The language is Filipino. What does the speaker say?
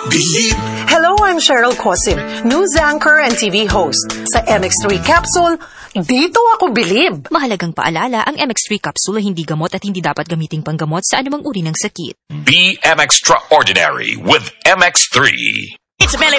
Bilib. Hello, I'm Cheryl Cosim, news anchor and TV host. Sa MX3 Capsule, dito ako bilib. Mahalagang paalala, ang MX3 capsule ay hindi gamot at hindi dapat gamiting panggamot sa anumang uri ng sakit. Be extraordinary with MX3. It's a